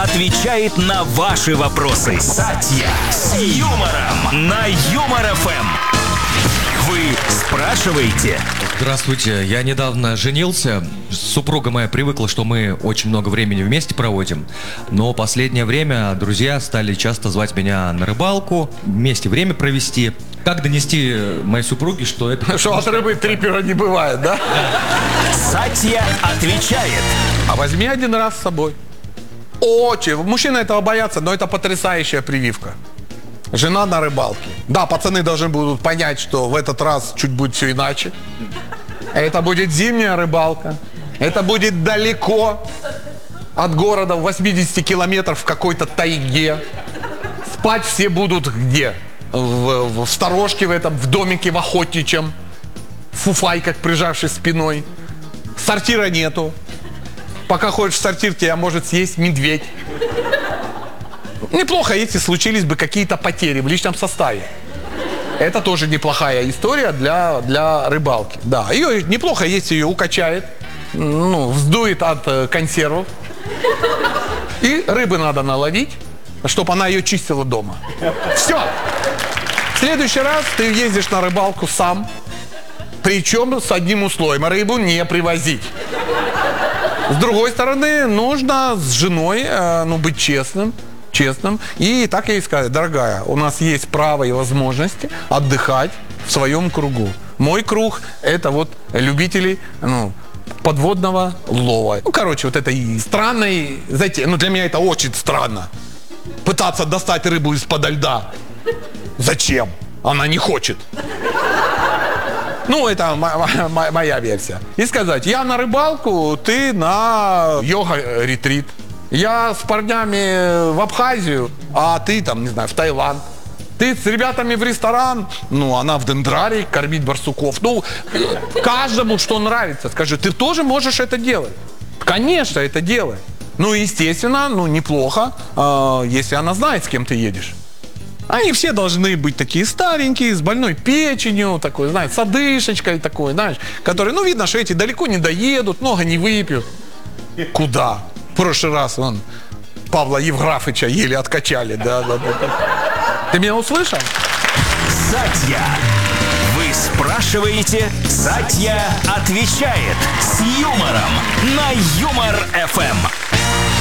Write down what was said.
отвечает на ваши вопросы. Сатья с юмором на Юмор ФМ. Вы спрашиваете. Здравствуйте, я недавно женился. Супруга моя привыкла, что мы очень много времени вместе проводим. Но последнее время друзья стали часто звать меня на рыбалку, вместе время провести. Как донести моей супруге, что это... Что от рыбы трипера не бывает, да? Сатья отвечает. А возьми один раз с собой. Очень. Мужчины этого боятся, но это потрясающая прививка. Жена на рыбалке. Да, пацаны должны будут понять, что в этот раз чуть будет все иначе. Это будет зимняя рыбалка. Это будет далеко от города, в 80 километров в какой-то тайге. Спать все будут где? В сторожке в этом, в домике в охотничьем. В фуфайках, прижавшись спиной. Сортира нету. Пока ходишь в сортир, тебя может съесть медведь. Неплохо, если случились бы какие-то потери в личном составе. Это тоже неплохая история для рыбалки. Да, ее неплохо, если ее укачает, вздует от консервов. И рыбы надо наловить, чтобы она ее чистила дома. Все. В следующий раз ты ездишь на рыбалку сам, причем с одним условием: рыбу не привозить. С другой стороны, нужно с женой быть честным. И так я ей сказал: дорогая, у нас есть право и возможности отдыхать в своем кругу. Мой круг — это вот любители подводного лова. Вот это и странно, для меня это очень странно. Пытаться достать рыбу из-под льда. Зачем? Она не хочет. Это моя версия. И сказать: я на рыбалку, ты на йога-ретрит. Я с парнями в Абхазию, а ты в Таиланд. Ты с ребятами в ресторан, она в дендрарий кормить барсуков. Каждому, что нравится. Скажи, ты тоже можешь это делать? Конечно, это делай. Естественно, неплохо, если она знает, с кем ты едешь. Они все должны быть такие старенькие, с больной печенью, с одышечкой такой, которые, видно, что эти далеко не доедут, много не выпьют. Куда? В прошлый раз Павла Евграфыча еле откачали. Да. Ты меня услышал? Сатья. Вы спрашиваете, Сатья отвечает с юмором на Юмор ФМ.